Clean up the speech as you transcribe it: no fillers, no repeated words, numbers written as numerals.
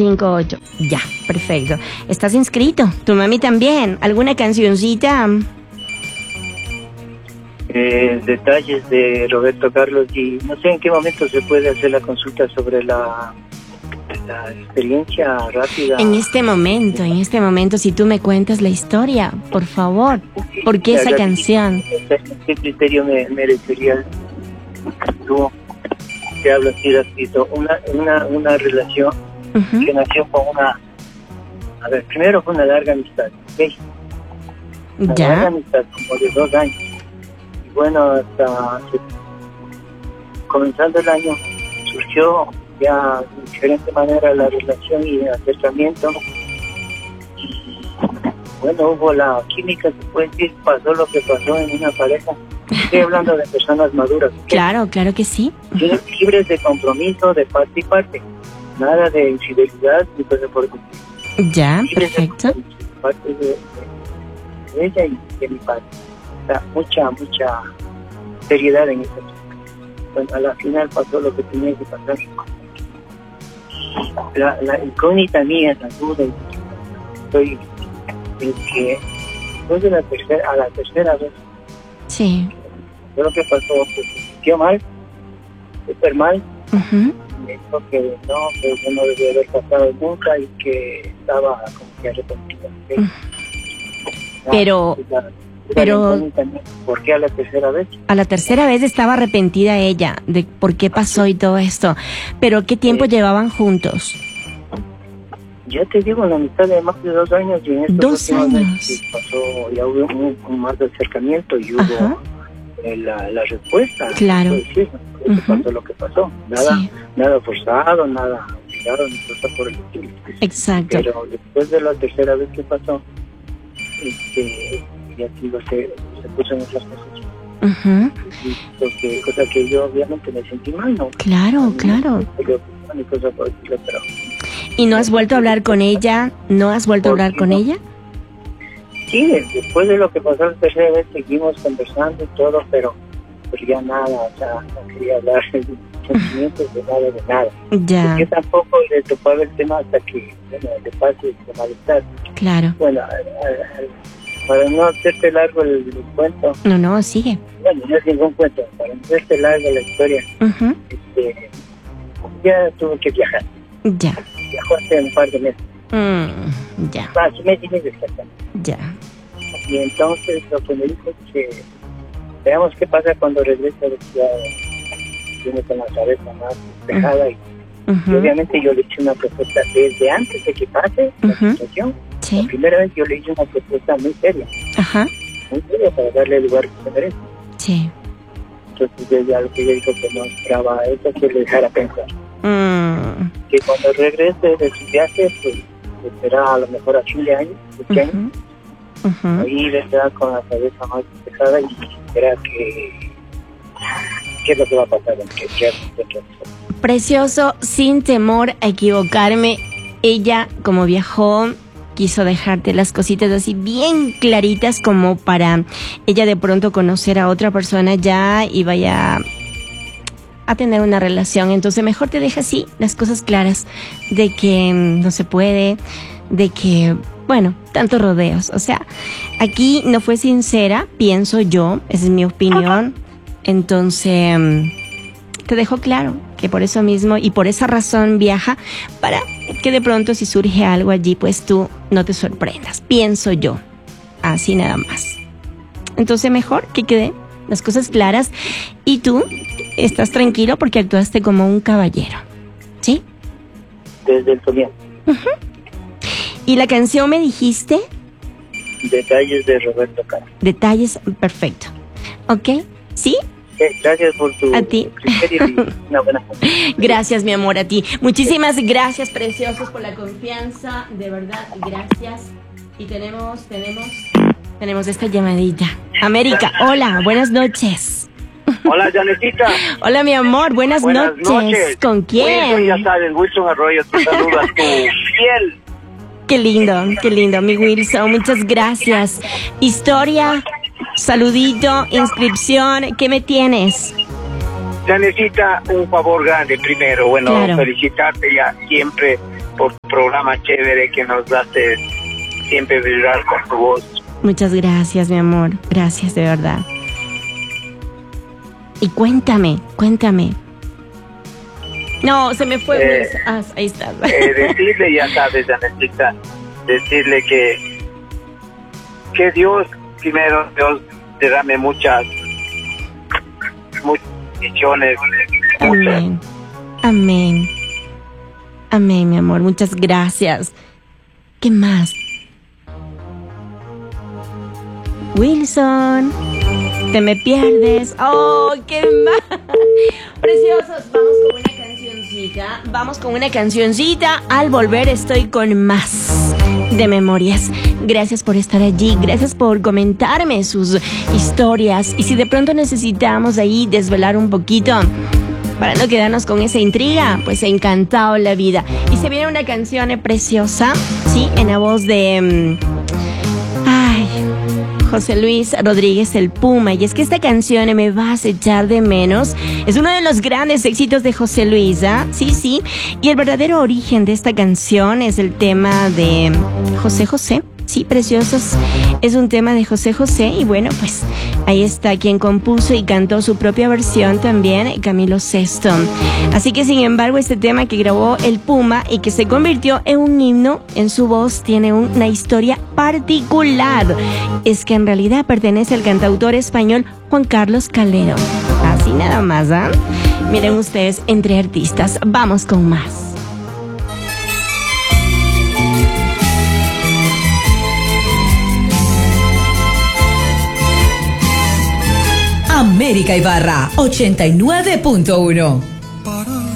58. Ya, perfecto. ¿Estás inscrito? ¿Tu mami también? ¿Alguna cancioncita? Detalles de Roberto Carlos, y no sé en qué momento se puede hacer la consulta sobre la experiencia rápida. En este momento, si tú me cuentas la historia, por favor. ¿Por qué esa canción? ¿Qué criterio merecería tú que hablas y has visto una relación que nació con primero fue una larga amistad, ¿okay? Una larga amistad, como de 2 años. Y bueno, hasta comenzando el año surgió ya de diferente manera la relación y el acercamiento. Y bueno, hubo la química, se puede decir, pasó lo que pasó en una pareja. Estoy hablando de personas maduras, ¿okay? Claro que sí. Libres de compromiso de parte y parte. Nada de infidelidad ni cosa por el estilo. Ya, perfecto. De parte de ella y de mi padre. O sea, mucha seriedad en esto. Bueno, a la final pasó lo que tenía que pasar. La incógnita mía, la duda, estoy en que después de la tercera vez, sí, lo que pasó, pues se sintió mal, súper mal. Me dijo que yo no debía haber pasado nunca y que estaba como que arrepentido. Pero ¿por qué a la tercera vez? A la tercera vez estaba arrepentida ella de por qué pasó y todo esto. Pero ¿qué tiempo llevaban juntos? Ya te digo, la amistad de más de 2 años, y en estos 2 años meses pasó, ya hubo un más de acercamiento y hubo la respuesta. Claro. Pasó lo que pasó. Nada forzado, nada obligado, ni cosa por el estilo. Exacto. Pero después de la tercera vez que pasó, ya digo, se puso en esas cosas. Porque, cosa que yo obviamente me sentí mal, ¿no? Claro. Ni cosa por el estilo, pero... ¿Y no has vuelto a hablar con ella? ¿No has vuelto a hablar con ella? Sí, después de lo que pasó la tercera vez seguimos conversando y todo, pero ya nada, o sea, no quería hablar de sentimientos, de nada. Ya. Porque tampoco le tocaba el tema hasta que, le pase de malestar. Claro. Bueno, para no hacerte largo el cuento. No, sigue. Bueno, no es ningún cuento, para no hacerte largo la historia, ya tuve que viajar. Ya. Viajó hace un par de meses. Ya. Hace mes y medio exactamente. Ya. Y entonces lo que me dijo es que veamos qué pasa cuando regrese a la ciudad. Viene con la cabeza más despejada y obviamente yo le hice una propuesta desde antes de que pase la situación. Sí. La primera vez yo le hice una propuesta muy seria. Muy seria para darle el lugar que se merece. Sí. Entonces ya lo que ella dijo que no esperaba eso, que le dejara pensar. Que cuando regrese de su viaje, pues será a lo mejor a fin de año, este año. Ahí vendrá con la cabeza más despejada y verá qué es lo que va a pasar. Precioso, sin temor a equivocarme, ella, como viajó, quiso dejarte las cositas así bien claritas como para ella de pronto conocer a otra persona ya y vaya a tener una relación. Entonces mejor te deja así las cosas claras de que no se puede, de que, bueno, tantos rodeos. O sea, aquí no fue sincera, pienso yo, esa es mi opinión. Entonces te dejo claro que por eso mismo y por esa razón viaja, para que de pronto si surge algo allí, pues tú no te sorprendas, pienso yo, así nada más. Entonces mejor que quede las cosas claras y tú estás tranquilo porque actuaste como un caballero, ¿sí? Desde el comienzo. ¿Y la canción me dijiste? Detalles de Roberto Carlos. Detalles, perfecto. ¿Ok? ¿Sí? Gracias por tu a ti. criterio y una buena. Gracias, mi amor, a ti. Muchísimas gracias, preciosos, por la confianza. De verdad, gracias. Y tenemos esta llamadita. América, hola, buenas noches. Hola, Janetita. Hola, mi amor, buenas noches. ¿Con quién? Wilson, ya sabes, Wilson Arroyo, te saluda, tu fiel. Qué lindo, mi Wilson, muchas gracias. Historia, saludito, inscripción, ¿qué me tienes? Janetita, un favor grande primero, bueno, claro. Felicitarte ya siempre por tu programa chévere que nos hace siempre vibrar con tu voz. Muchas gracias, mi amor. Gracias, de verdad. Y cuéntame. No, se me fue. Ahí está. Decirle, ya sabes, Anelita, decirle que Dios, primero, Dios derrame muchas bendiciones. Amén, mi amor. Muchas gracias. ¿Qué más? Wilson, te me pierdes. ¡Oh, qué más! Preciosos, vamos con una cancioncita. Al volver estoy con más de memorias. Gracias por estar allí, gracias por comentarme sus historias. Y si de pronto necesitamos ahí desvelar un poquito para no quedarnos con esa intriga, pues encantado la vida. Y se viene una canción preciosa, sí, en la voz de José Luis Rodríguez, el Puma. Y es que esta canción, Me vas a echar de menos, es uno de los grandes éxitos de José Luis, ¿ah? Sí. Y el verdadero origen de esta canción es el tema de José José. Sí, preciosos. Es un tema de José José y bueno, pues ahí está quien compuso y cantó su propia versión también, Camilo Sesto. Así que sin embargo, este tema que grabó el Puma y que se convirtió en un himno, en su voz tiene una historia particular. Es que en realidad pertenece al cantautor español Juan Carlos Calero. Así nada más, ¿ah? Miren ustedes, entre artistas. Vamos con más. América Ibarra 89.1.